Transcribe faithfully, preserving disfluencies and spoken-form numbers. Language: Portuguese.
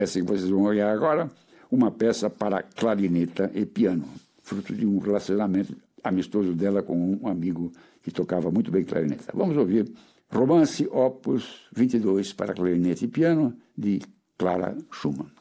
Essa que vocês vão olhar agora, uma peça para clarineta e piano, fruto de um relacionamento amistoso dela com um amigo que tocava muito bem clarineta. Vamos ouvir Romance Opus vinte e dois para clarinete e piano, de Clara Schumann.